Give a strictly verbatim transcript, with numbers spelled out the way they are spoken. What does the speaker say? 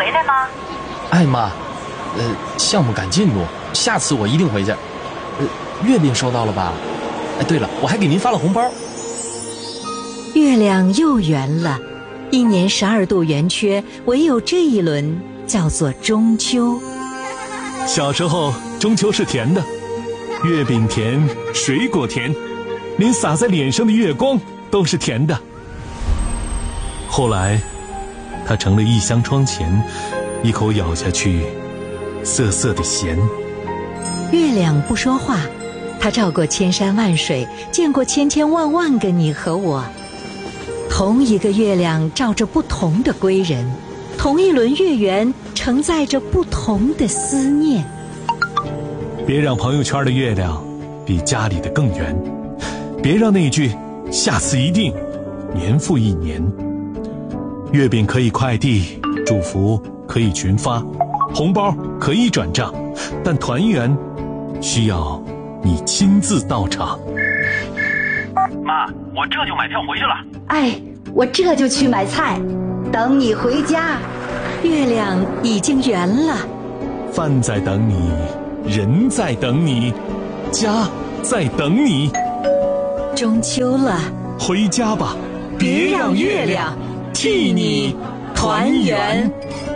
回来吗？ 哎妈，呃，项目赶进度，下次我一定回去。呃，月饼收到了吧？哎，对了，我还给您发了红包。 月亮又圆了，一年十二度圆缺，唯有这一轮叫做中秋。 小时候，中秋是甜的，月饼甜，水果甜，连洒在脸上的月光都是甜的。后来，它成了一箱窗前，一口咬下去，涩涩的咸。 月亮不说话，它照过千山万水，见过千千万万个你和我。同一个月亮照着不同的归人，同一轮月圆承载着不同的思念。 别让朋友圈的月亮比家里的更圆，别让那句下次一定年复一年。月饼可以快递，祝福可以群发，红包可以转账，但团圆需要你亲自到场。 妈，我这就买票回去了。 哎，我这就去买菜，等你回家。 月亮已经圆了， 饭在等你，人在等你，家在等你。 中秋了， 回家吧，别让月亮替你团圆。